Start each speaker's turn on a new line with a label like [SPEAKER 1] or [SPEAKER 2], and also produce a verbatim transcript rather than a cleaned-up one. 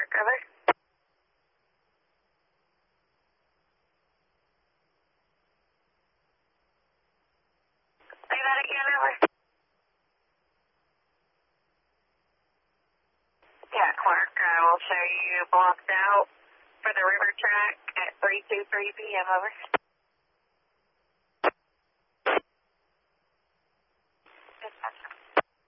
[SPEAKER 1] Clark, over. Say that again, over. Yeah, Clark, I will show you blocked out for the river track at three twenty-three p m, over. Dispatch